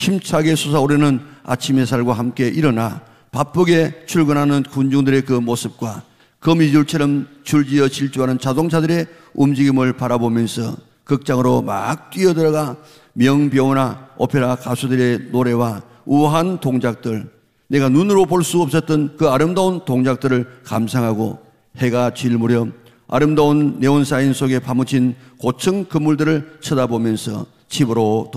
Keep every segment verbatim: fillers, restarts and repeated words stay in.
힘차게 솟아오르는 아침 햇살과 함께 일어나 바쁘게 출근하는 군중들의 그 모습과 거미줄처럼 줄지어 질주하는 자동차들의 움직임을 바라보면서 극장으로 막 뛰어들어가 명배우나 오페라 가수들의 노래와 우아한 동작들, 내가 눈으로 볼 수 없었던 그 아름다운 동작들을 감상하고 해가 질 무렵 아름다운 네온사인 속에 파묻힌 고층 건물들을 쳐다보면서 집으로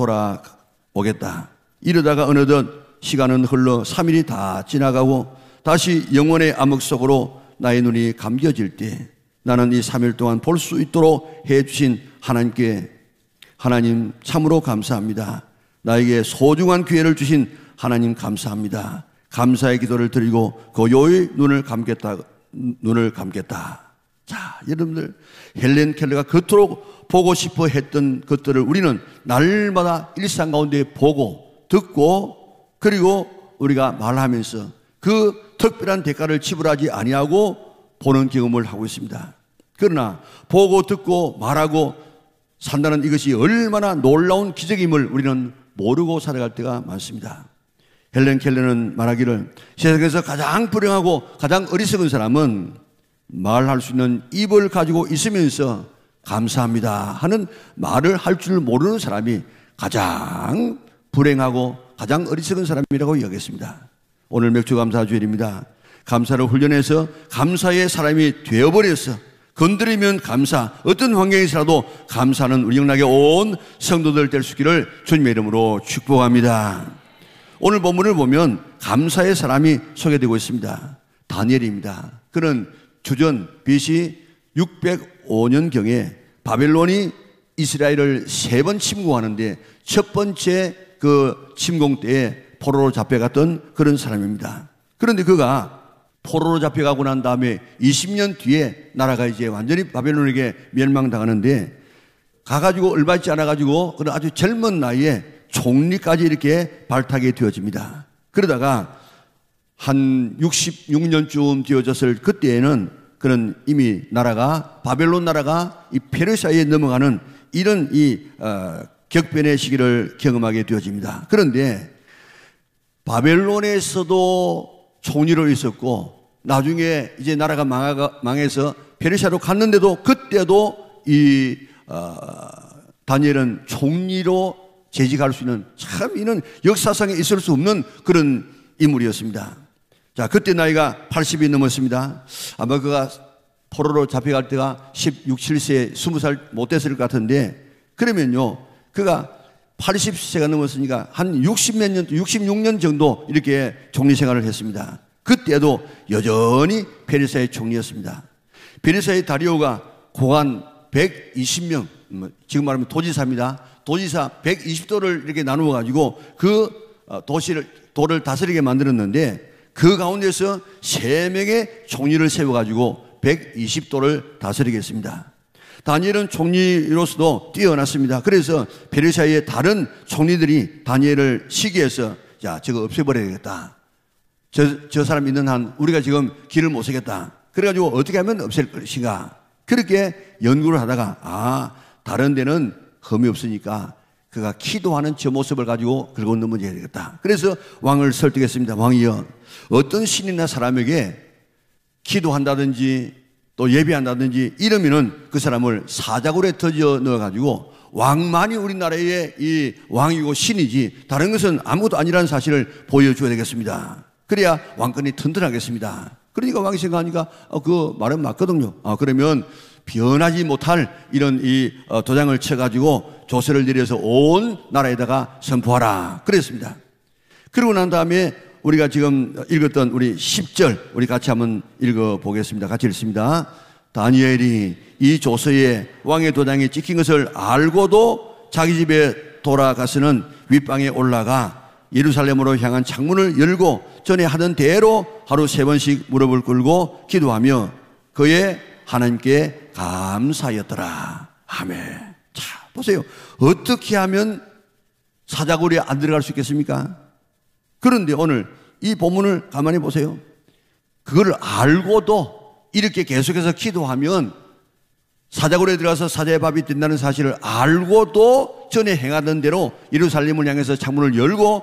돌아오겠다. 이러다가 어느덧 시간은 흘러 삼 일이 다 지나가고 다시 영원의 암흑 속으로 나의 눈이 감겨질 때 나는 이 삼 일 동안 볼 수 있도록 해주신 하나님께 하나님 참으로 감사합니다. 나에게 소중한 기회를 주신 하나님 감사합니다. 감사의 기도를 드리고 고요히 눈을 감겠다. 눈을 감겠다. 자, 여러분들, 헬렌 켈러가 그토록 보고 싶어 했던 것들을 우리는 날마다 일상 가운데 보고 듣고 그리고 우리가 말하면서 그 특별한 대가를 지불하지 아니하고 보는 경험을 하고 있습니다. 그러나 보고 듣고 말하고 산다는 이것이 얼마나 놀라운 기적임을 우리는 모르고 살아갈 때가 많습니다. 헬렌 켈러는 말하기를 세상에서 가장 불행하고 가장 어리석은 사람은 말할 수 있는 입을 가지고 있으면서 감사합니다 하는 말을 할 줄 모르는 사람이 가장 불행하고 가장 어리석은 사람이라고 여겼습니다. 오늘 맥주감사 주일입니다. 감사를 훈련해서 감사의 사람이 되어버려서 건드리면 감사, 어떤 환경에서라도 감사는 우리 영락에 온 성도들 될 수 있기를 주님의 이름으로 축복합니다. 오늘 본문을 보면 감사의 사람이 소개되고 있습니다. 다니엘입니다. 그는 주전 비씨 육백오 년경에 바벨론이 이스라엘을 세 번 침공하는데 첫 번째 그 침공 때에 포로로 잡혀갔던 그런 사람입니다. 그런데 그가 포로로 잡혀가고 난 다음에 이십 년 뒤에 나라가 이제 완전히 바벨론에게 멸망당하는데 가가지고 얼마 있지 않아가지고 그런 아주 젊은 나이에 총리까지 이렇게 발탁이 되어집니다. 그러다가 한 육십육 년쯤 되어졌을 그때에는 그는 이미 나라가 바벨론 나라가 이 페르시아에 넘어가는 이런 이 어, 격변의 시기를 경험하게 되어집니다. 그런데 바벨론에서도 총리로 있었고 나중에 이제 나라가 망하가, 망해서 페르시아로 갔는데도 그때도 이 어, 다니엘은 총리로 재직할 수 있는 참 이는 역사상에 있을 수 없는 그런 인물이었습니다. 자, 그때 나이가 팔십이 넘었습니다. 아마 그가 포로로 잡혀갈 때가 십육, 칠 세, 스무 살 못 됐을 것 같은데 그러면요 그가 팔십 세가 넘었으니까 한 육십 몇 년, 육십육 년 정도 이렇게 총리 생활을 했습니다. 그때도 여전히 페르시아의 총리였습니다. 페르시아의 다리오가 고관 백이십 명, 지금 말하면 도지사입니다. 도지사 백이십 도를 이렇게 나누어 가지고 그 도시를, 도를 다스리게 만들었는데 그 가운데서 세 명의 총리를 세워가지고 백이십 도를 다스리겠습니다. 다니엘은 총리로서도 뛰어났습니다. 그래서 페르시아의 다른 총리들이 다니엘을 시기해서 야, 저거 없애버려야겠다. 저, 저 사람 있는 한 우리가 지금 길을 못 서겠다. 그래가지고 어떻게 하면 없앨 것인가. 그렇게 연구를 하다가 아, 다른 데는 흠이 없으니까 그가 기도하는 저 모습을 가지고 긁어 넘어져야 되겠다. 그래서 왕을 설득했습니다. 왕이여, 어떤 신이나 사람에게 기도한다든지 또 예배한다든지 이러면은 그 사람을 사자굴에 터져 넣어가지고 왕만이 우리나라의 이 왕이고 신이지 다른 것은 아무것도 아니라는 사실을 보여줘야 되겠습니다. 그래야 왕권이 튼튼하겠습니다. 그러니까 왕이 생각하니까 어, 그 말은 맞거든요. 아, 그러면 변하지 못할 이런 이 도장을 쳐가지고 조서를 내려서 온 나라에다가 선포하라 그랬습니다. 그러고 난 다음에 우리가 지금 읽었던 우리 십 절 우리 같이 한번 읽어보겠습니다. 같이 읽습니다. 다니엘이 이 조서에 왕의 도장이 찍힌 것을 알고도 자기 집에 돌아가서는 윗방에 올라가 예루살렘으로 향한 창문을 열고 전에 하던 대로 하루 세 번씩 무릎을 꿇고 기도하며 그의 하나님께 감사하였더라. 아멘. 자, 보세요. 어떻게 하면 사자굴에 안 들어갈 수 있겠습니까? 그런데 오늘 이 본문을 가만히 보세요. 그걸 알고도 이렇게 계속해서 기도하면 사자굴에 들어가서 사자의 밥이 된다는 사실을 알고도 전에 행하던 대로 예루살렘을 향해서 창문을 열고